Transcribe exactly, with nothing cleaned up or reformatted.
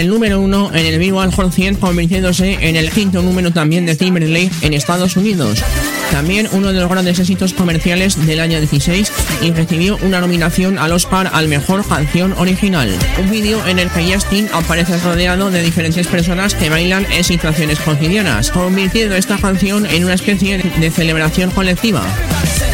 el número uno en el Billboard Hot cien, convirtiéndose en el quinto número también de Timberlake en Estados Unidos. También uno de los grandes éxitos comerciales del año dieciséis y recibió una nominación al Oscar al Mejor Canción Original. Un vídeo en el que Justin aparece rodeado de diferentes personas que bailan en situaciones cotidianas, convirtiendo esta canción en una especie de celebración colectiva.